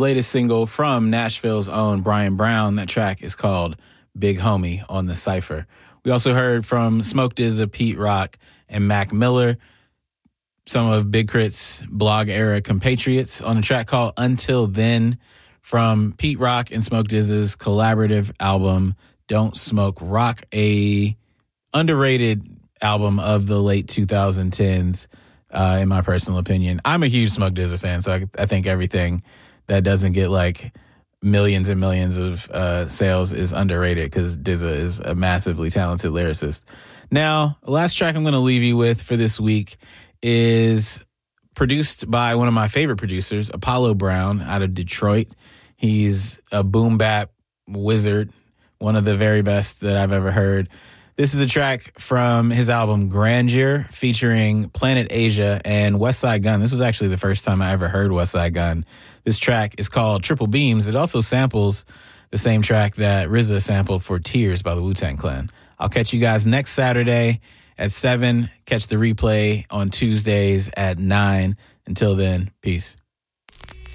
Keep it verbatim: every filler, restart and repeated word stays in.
latest single from Nashville's own Brian Brown. That track is called Big Homie on the Cypher. We also heard from Smoke D Z A, Pete Rock, and Mac Miller, some of Big Crit's blog era compatriots, on a track called Until Then from Pete Rock and Smoke D Z A's collaborative album Don't Smoke Rock, a underrated album of the late twenty tens, uh, in my personal opinion. I'm a huge Smoke D Z A fan, so I, I think everything that doesn't get like millions and millions of uh, sales is underrated, because D Z A is a massively talented lyricist. Now, the last track I'm going to leave you with for this week is produced by one of my favorite producers, Apollo Brown, out of Detroit. He's a boom bap wizard, one of the very best that I've ever heard. This is a track from his album Grandeur, featuring Planet Asia and Westside Gunn. This was actually the first time I ever heard Westside Gunn. This track is called Triple Beams. It also samples the same track that R Z A sampled for Tears by the Wu-Tang Clan. I'll catch you guys next Saturday at seven. Catch the replay on Tuesdays at nine. Until then, peace.